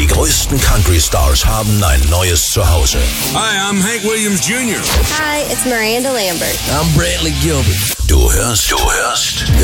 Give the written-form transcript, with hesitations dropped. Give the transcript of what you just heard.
Die größten Country-Stars haben ein neues Zuhause. Hi, I'm Hank Williams Jr. Hi, it's Miranda Lambert. I'm Brantley Gilbert. Du hörst